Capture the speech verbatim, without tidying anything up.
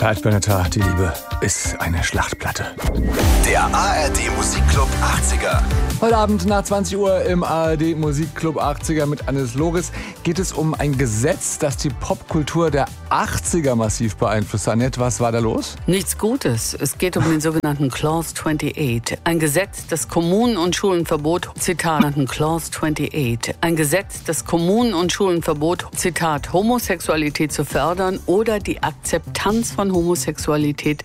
Pat Benatar, die Liebe ist eine Schlachtplatte. Der A R D Musikclub achtziger. Heute Abend nach zwanzig Uhr im A R D Musikclub achtziger mit Anis Loris geht es um ein Gesetz, das die Popkultur der achtziger massiv beeinflusst. Annette, was war da los? Nichts Gutes. Es geht um den sogenannten Clause achtundachtzig. Ein Gesetz, das Kommunen und Schulen verbot, Zitat, Clause achtundachtzig. Ein Gesetz, das Kommunen und Schulen verbot, Zitat, Homosexualität zu fördern oder die Akzeptanz von Homosexualität